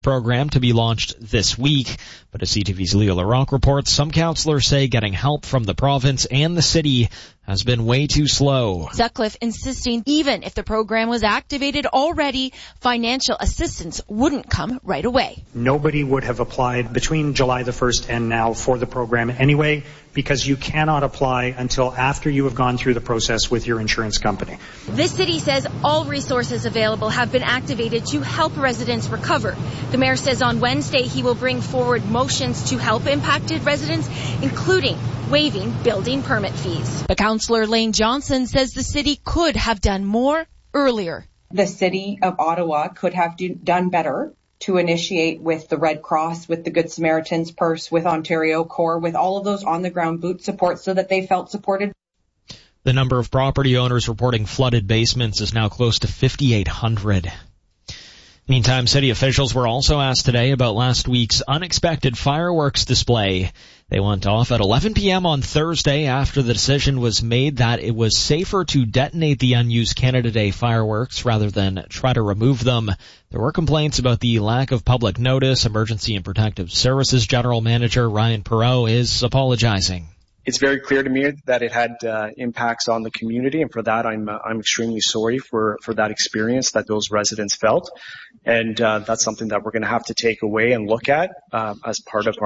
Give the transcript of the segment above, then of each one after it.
program to be launched this week. But as CTV's Leo LaRocque reports, some councillors say getting help from the province and the city has been way too slow. Sutcliffe insisting even if the program was activated already, financial assistance wouldn't come right away. Nobody would have applied between July the 1st and now for the program anyway, because you cannot apply until after you have gone through the process with your insurance company. The city says all resources available have been activated to help residents recover. The mayor says on Wednesday he will bring forward motions to help impacted residents, including waiving building permit fees. But Councillor Lane Johnson says the city could have done more earlier. The city of Ottawa could have done better to initiate with the Red Cross, with the Good Samaritan's Purse, with Ontario Corps, with all of those on-the-ground boot support so that they felt supported. The number of property owners reporting flooded basements is now close to 5,800. Meantime, city officials were also asked today about last week's unexpected fireworks display. They went off at 11 p.m. on Thursday after the decision was made that it was safer to detonate the unused Canada Day fireworks rather than try to remove them. There were complaints about the lack of public notice. Emergency and Protective Services General Manager Ryan Perreault is apologizing. It's very clear to me that it had impacts on the community, and for that I'm extremely sorry for that experience that those residents felt, and that's something that we're going to have to take away and look at as part of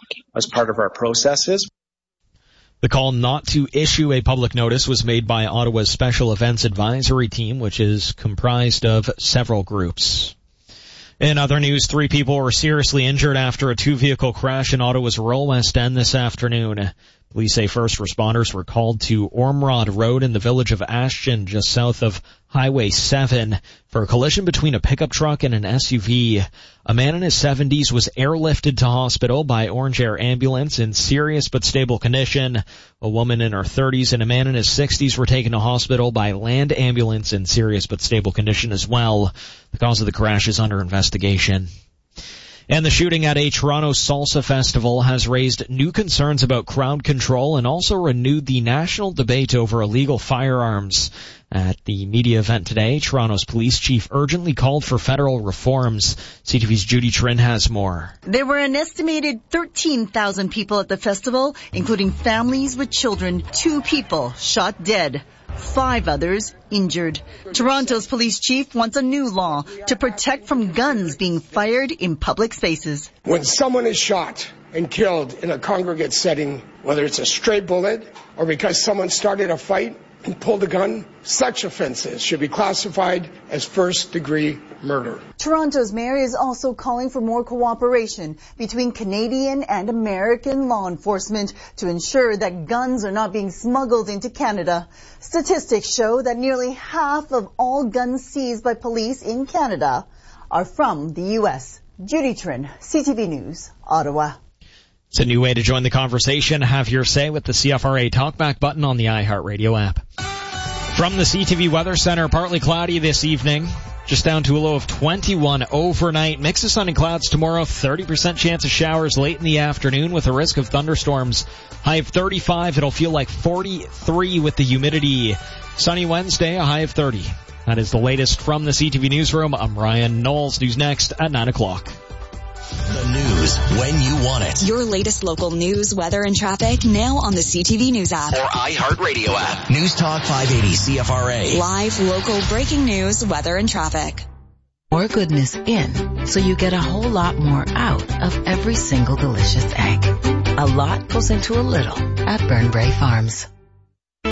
our processes. The call not to issue a public notice was made by Ottawa's Special Events Advisory Team, which is comprised of several groups. In other news, 3 people were seriously injured after a 2-vehicle crash in Ottawa's Royal West End this afternoon. Police say first responders were called to Ormrod Road in the village of Ashton, just south of Highway 7, for a collision between a pickup truck and an SUV. A man in his 70s was airlifted to hospital by Orange Air Ambulance in serious but stable condition. A woman in her 30s and a man in his 60s were taken to hospital by Land Ambulance in serious but stable condition as well. The cause of the crash is under investigation. And the shooting at a Toronto salsa festival has raised new concerns about crowd control and also renewed the national debate over illegal firearms. At the media event today, Toronto's police chief urgently called for federal reforms. CTV's Judy Trin has more. There were an estimated 13,000 people at the festival, including families with children. 2 people shot dead. 5 others injured. Toronto's police chief wants a new law to protect from guns being fired in public spaces. When someone is shot and killed in a congregate setting, whether it's a stray bullet or because someone started a fight and pulled a gun, such offenses should be classified as first-degree murder. Toronto's mayor is also calling for more cooperation between Canadian and American law enforcement to ensure that guns are not being smuggled into Canada. Statistics show that nearly half of all guns seized by police in Canada are from the U.S. Judy Trin, CTV News, Ottawa. It's a new way to join the conversation. Have your say with the CFRA Talkback button on the iHeartRadio app. From the CTV Weather Center, partly cloudy this evening, just down to a low of 21 overnight. Mix of sun and clouds tomorrow, 30% chance of showers late in the afternoon with a risk of thunderstorms. High of 35, it'll feel like 43 with the humidity. Sunny Wednesday, a high of 30. That is the latest from the CTV Newsroom. I'm Ryan Knowles. News next at 9 o'clock. The news when you want it. Your latest local news, weather, and traffic now on the CTV News app. Or iHeartRadio app. News Talk 580 CFRA. Live, local, breaking news, weather, and traffic. More goodness in, so you get a whole lot more out of every single delicious egg. A lot goes into a little at Burnbrae Farms.